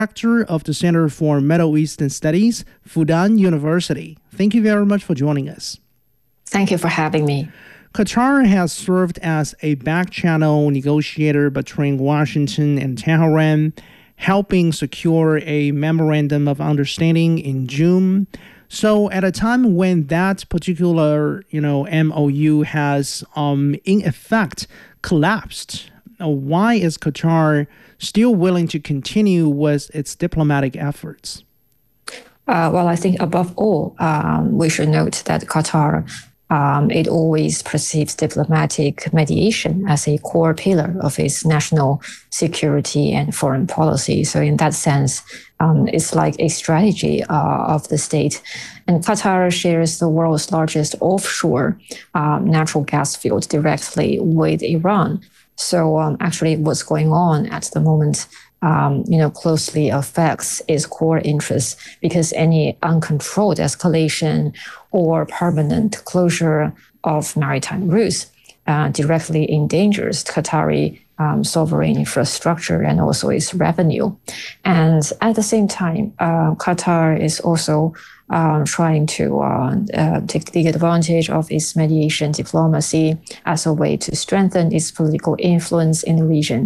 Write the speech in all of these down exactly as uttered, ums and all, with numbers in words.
Director of the Center for Middle Eastern Studies, Fudan University. Thank you very much for joining us. Thank you for having me. Qatar has served as a back-channel negotiator between Washington and Tehran, helping secure a memorandum of understanding in June. So at a time when that particular, you know, M O U has, um, in effect, collapsed, uh, why is Qatar still willing to continue with its diplomatic efforts? Uh, well, I think above all, um, we should note that Qatar, um, it always perceives diplomatic mediation as a core pillar of its national security and foreign policy. So in that sense, um, it's like a strategy uh, of the state. And Qatar shares the world's largest offshore um, natural gas field directly with Iran. So um, actually what's going on at the moment, um, you know, closely affects its core interests, because any uncontrolled escalation or permanent closure of maritime routes uh, directly endangers Qatari um, sovereign infrastructure and also its revenue. And at the same time, uh, Qatar is also Um, trying to uh, uh, take the advantage of its mediation diplomacy as a way to strengthen its political influence in the region.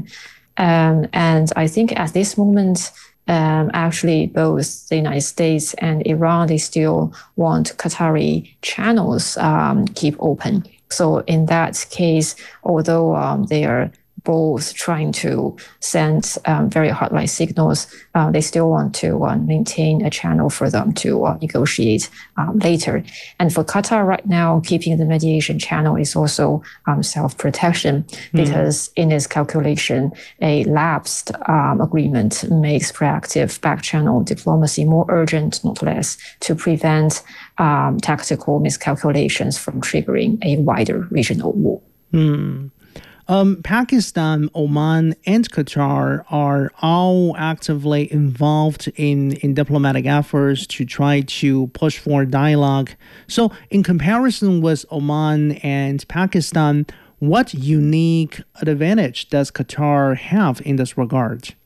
Um, and I think at this moment, um, actually, both the United States and Iran, they still want Qatari channels um, keep open. So in that case, although um, they are both trying to send um, very hardline signals, uh, they still want to uh, maintain a channel for them to uh, negotiate um, later. And for Qatar right now, keeping the mediation channel is also um, self-protection, because mm. in its calculation, a lapsed um, agreement makes proactive back-channel diplomacy more urgent, not less, to prevent um, tactical miscalculations from triggering a wider regional war. Mm. Um, Pakistan, Oman, and Qatar are all actively involved in, in diplomatic efforts to try to push for dialogue. So in comparison with Oman and Pakistan, what unique advantage does Qatar have in this regard?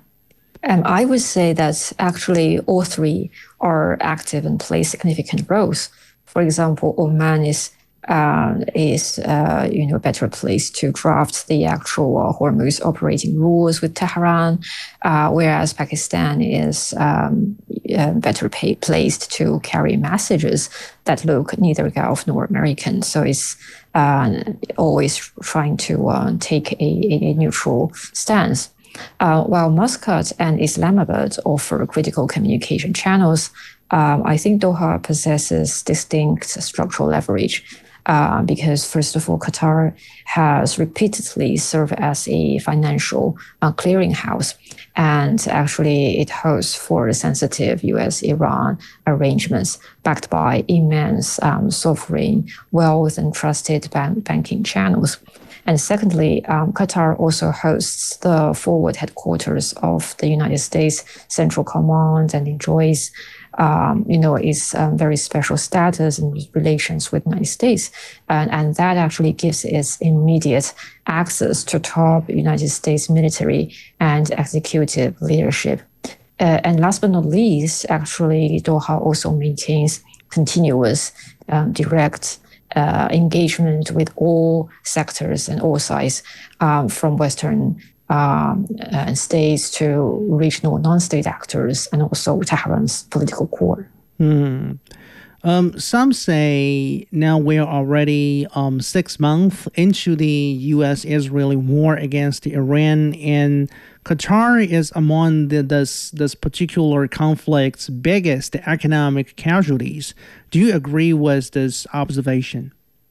Um, I would say that actually all three are active and play significant roles. For example, Oman is Uh, is, uh, you know, better placed to draft the actual uh, Hormuz operating rules with Tehran, uh, whereas Pakistan is um, uh, better pay- placed to carry messages that look neither Gulf nor American. So it's uh, always trying to uh, take a, a neutral stance. Uh, while Muscat and Islamabad offer critical communication channels, um, I think Doha possesses distinct structural leverage. Uh, because, first of all, Qatar has repeatedly served as a financial uh, clearinghouse, and actually it hosts for sensitive U S Iran arrangements backed by immense um, sovereign wealth and trusted ban- banking channels. And secondly, um, Qatar also hosts the forward headquarters of the United States Central Command and enjoys Um, you know, its um, very special status and relations with the United States. And, and that actually gives it immediate access to top United States military and executive leadership. Uh, and last but not least, actually, Doha also maintains continuous um, direct uh, engagement with all sectors and all sides, um, from Western Um, uh, states to regional non-state actors, and also Tehran's political core. Hmm. Um, some say now we're already um, six months into the U S Israeli war against Iran, and Qatar is among the, this, this particular conflict's biggest economic casualties. Do you agree with this observation?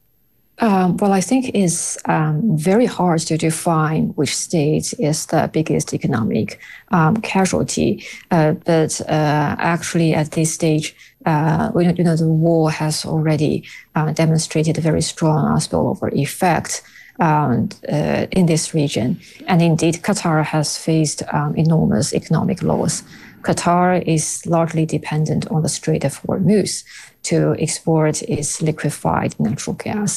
Um, well, I think it's um, very hard to define which state is the biggest economic um, casualty. Uh, but uh, actually, at this stage, uh, we, you know, the war has already uh, demonstrated a very strong spillover effect um, uh, in this region. And indeed, Qatar has faced um, enormous economic loss. Qatar is largely dependent on the Strait of Hormuz to export its liquefied natural gas.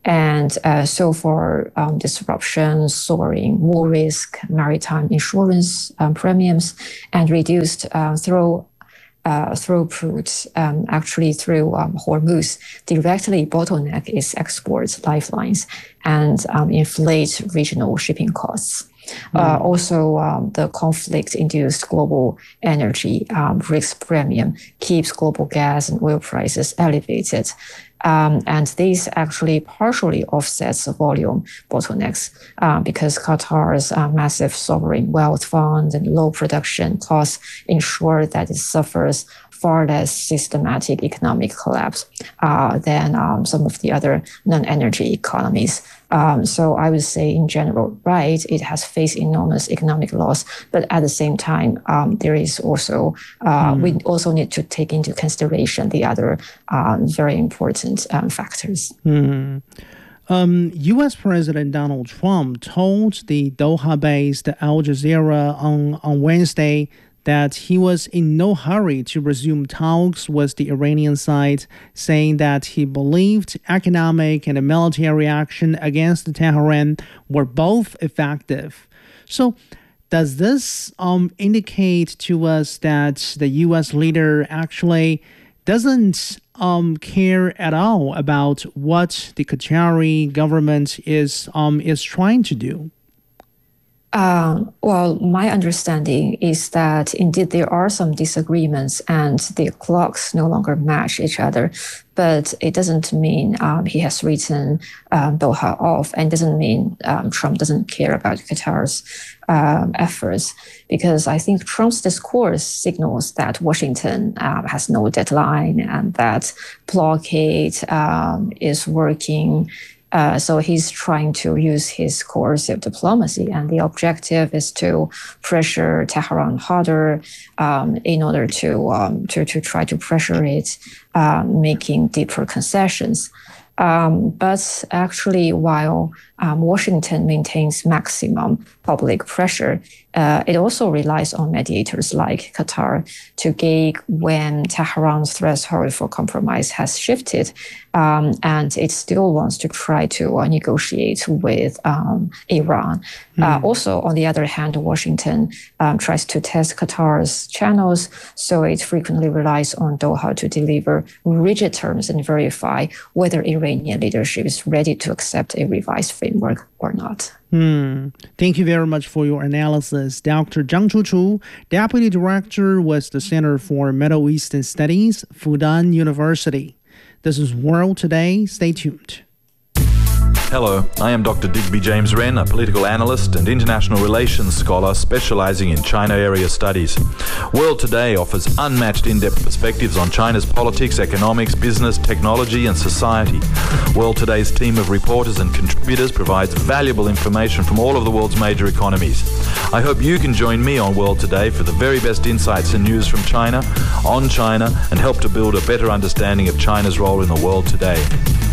And uh, so for um, disruption, soaring war risk, maritime insurance um, premiums, and reduced uh, through uh, throughput, um, actually through um, Hormuz, directly bottleneck its export lifelines and um, inflate regional shipping costs. Mm. Uh, also, um, the conflict-induced global energy um, risk premium keeps global gas and oil prices elevated. Um, and this actually partially offsets the volume bottlenecks uh, because Qatar's uh, massive sovereign wealth fund and low production costs ensure that it suffers far less systematic economic collapse uh, than um, some of the other non-energy economies. Um, so I would say in general, right, it has faced enormous economic loss, but at the same time, um, there is also, uh, mm. we also need to take into consideration the other um, very important um, factors. Mm. Um, U S President Donald Trump told the Doha-based Al Jazeera on, on Wednesday that he was in no hurry to resume talks with the Iranian side, saying that he believed economic and military action against Tehran were both effective. So, does this um, indicate to us that the U S leader actually doesn't um, care at all about what the Qatari government is um, is trying to do? Um, well, my understanding is that indeed there are some disagreements and the clocks no longer match each other, but it doesn't mean um, he has written um, Doha off, and doesn't mean um, Trump doesn't care about Qatar's um, efforts, because I think Trump's discourse signals that Washington um, has no deadline and that blockade um, is working. Uh, so he's trying to use his coercive diplomacy, and the objective is to pressure Tehran harder um, in order to, um, to to try to pressure it, um, making deeper concessions. Um, but actually, while um, Washington maintains maximum public pressure, uh, it also relies on mediators like Qatar to gauge when Tehran's threshold for compromise has shifted, um, and it still wants to try to uh, negotiate with um, Iran. Mm. Uh, also, on the other hand, Washington um, tries to test Qatar's channels, so it frequently relies on Doha to deliver rigid terms and verify whether Iranian leadership is ready to accept a revised framework or not. Hmm. Thank you very much for your analysis, Doctor Zhang Chuchu, Deputy Director with the Center for Middle Eastern Studies, Fudan University. This is World Today. Stay tuned. Hello, I am Doctor Digby James Wren, a political analyst and international relations scholar specializing in China area studies. World Today offers unmatched in-depth perspectives on China's politics, economics, business, technology and society. World Today's team of reporters and contributors provides valuable information from all of the world's major economies. I hope you can join me on World Today for the very best insights and news from China, on China, and help to build a better understanding of China's role in the world today.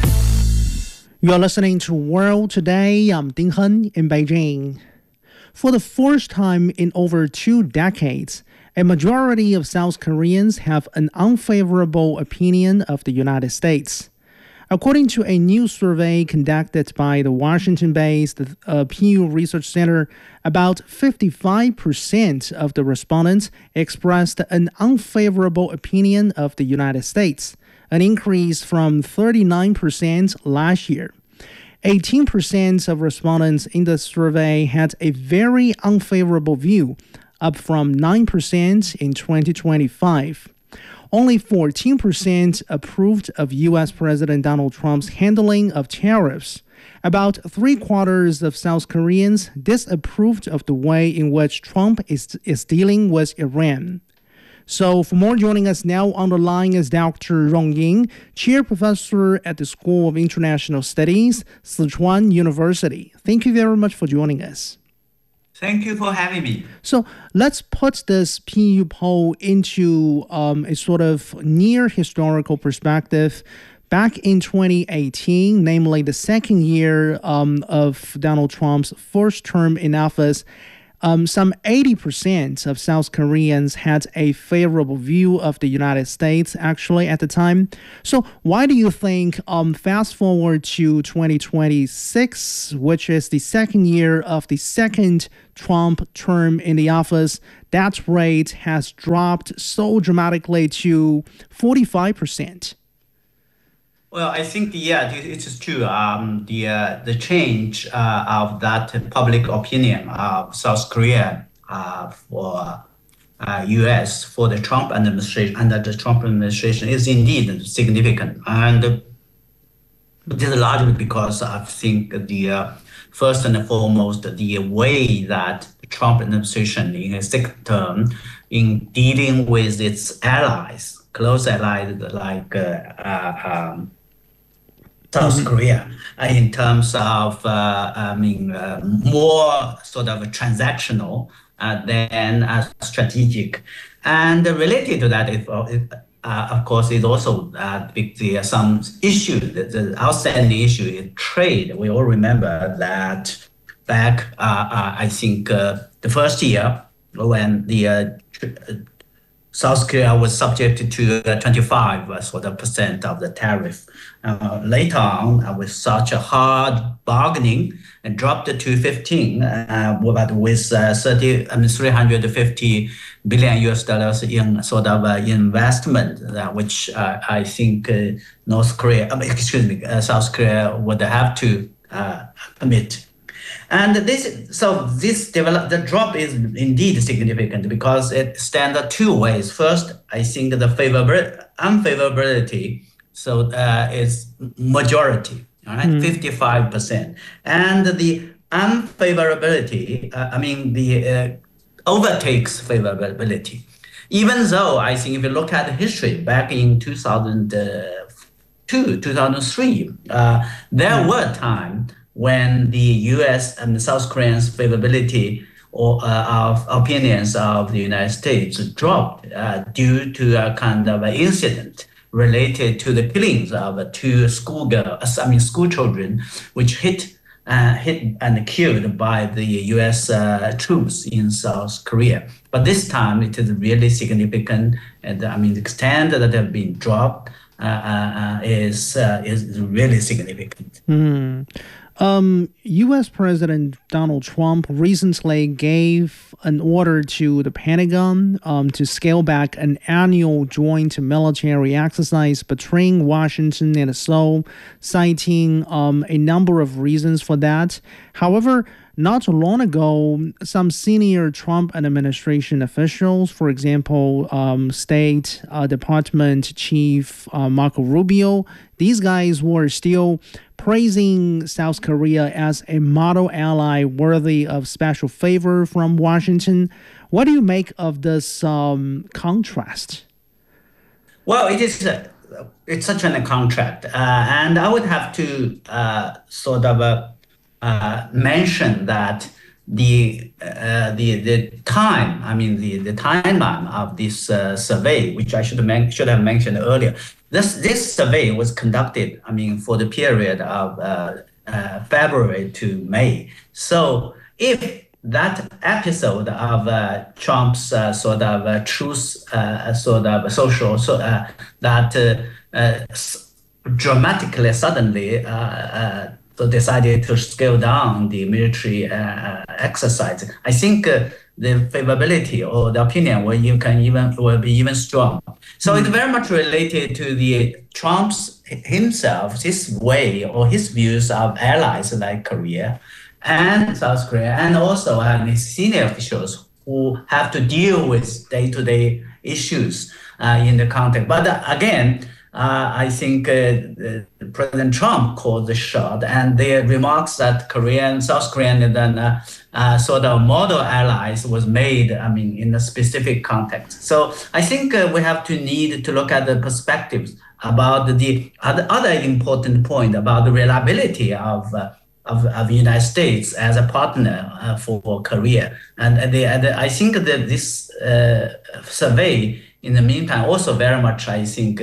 You're listening to World Today. I'm Ding Hen in Beijing. For the first time in over two decades, a majority of South Koreans have an unfavorable opinion of the United States. According to a new survey conducted by the Washington-based uh, Pew Research Center, about fifty-five percent of the respondents expressed an unfavorable opinion of the United States, an increase from thirty-nine percent last year. eighteen percent of respondents in the survey had a very unfavorable view, up from nine percent in twenty twenty-five. Only fourteen percent approved of U S President Donald Trump's handling of tariffs. About three-quarters of South Koreans disapproved of the way in which Trump is, is dealing with Iran. So for more, joining us now on the line is Doctor Rong Ying, Chair Professor at the School of International Studies, Sichuan University. Thank you very much for joining us. Thank you for having me. So let's put this P U poll into um, a sort of near historical perspective. Back in twenty eighteen, namely the second year um, of Donald Trump's first term in office, Um, some eighty percent of South Koreans had a favorable view of the United States actually at the time. So why do you think, um, fast forward to twenty twenty-six, which is the second year of the second Trump term in the office, that rate has dropped so dramatically to forty-five percent? Well, I think yeah, it it is true. Um, the uh, the change uh, of that public opinion of South Korea uh, for uh, U S for the Trump administration under the Trump administration is indeed significant, and it is largely because I think the uh, first and foremost the way that the Trump administration in his second term in dealing with its allies, close allies like. Uh, uh, um, South mm-hmm. Korea, uh, in terms of, uh, I mean, uh, more sort of transactional uh, than uh, strategic. And related to that, is, uh, of course, is also uh, the, some issue, the, the outstanding issue is trade. We all remember that back, uh, uh, I think, uh, the first year when the uh, South Korea was subject to uh, twenty-five uh, sort of percent of the tariff. Uh, later on, uh, with such a hard bargaining, and dropped to fifteen, uh, but with uh, thirty, I mean, three hundred fifty billion U S dollars in sort of uh, investment, uh, which uh, I think uh, North Korea, uh, excuse me, uh, South Korea would have to uh, commit. And this, so this develop, the drop is indeed significant because it stands two ways. First, I think the favorable, unfavorability, so uh, is majority, all right, mm. fifty-five percent. And the unfavorability, uh, I mean, the uh, overtakes favorability. Even though I think if you look at the history back in two thousand two, two thousand three, uh, there mm. were times when the U S and South Koreans' favorability or uh, of opinions of the United States dropped uh, due to a kind of an incident related to the killings of two schoolgirls, I mean school children, which hit uh, hit and killed by the U S uh, troops in South Korea. But this time it is really significant, and I mean the extent that have been dropped uh, uh, is uh, is really significant. Mm. Um, U S President Donald Trump recently gave an order to the Pentagon um, to scale back an annual joint military exercise between Washington and Seoul, citing um, a number of reasons for that. However, not too long ago, some senior Trump administration officials, for example, um, State uh, Department Chief uh, Marco Rubio, these guys were still praising South Korea as a model ally worthy of special favor from Washington. What do you make of this um, contrast? Well, it is a, it's such a contract, uh, and I would have to uh, sort of uh, uh, mention that the uh, the the time, I mean the the timeline of this uh, survey, which I should men- should have mentioned earlier. This this survey was conducted, I mean, for the period of uh, uh, February to May. So if that episode of uh, Trump's uh, sort of uh, truth, uh, sort of social, so uh, that uh, uh, dramatically, suddenly uh, uh, decided to scale down the military uh, exercise, I think uh, the favorability or the opinion will you can even will be even strong. So mm-hmm. it's very much related to the Trump's himself, his way or his views of allies like Korea and South Korea, and also uh, his senior officials who have to deal with day-to-day issues uh, in the context. But uh, again, Uh, I think uh, uh, President Trump called the shot, and the remarks that Korean, South Korean, and then uh, uh, sort of model allies was made, I mean, in a specific context. So I think uh, we have to need to look at the perspectives about the other, other important point about the reliability of uh, of, of the United States as a partner uh, for, for Korea. And, and, the, and the, I think that this uh, survey, in the meantime, also very much, I think,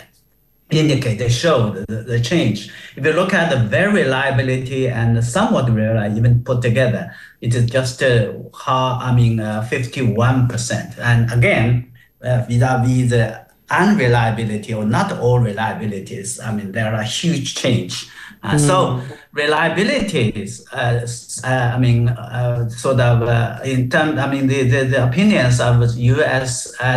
indicate, they show the, the change. If you look at the very reliability and somewhat reliable, even put together, it is just uh, how, I mean, uh, fifty-one percent. And again, uh, vis-a-vis the unreliability or not all reliabilities, I mean, there are huge change. Uh, mm. So reliability is, uh, uh, I mean, uh, sort of uh, in terms, I mean, the, the, the opinions of U S uh,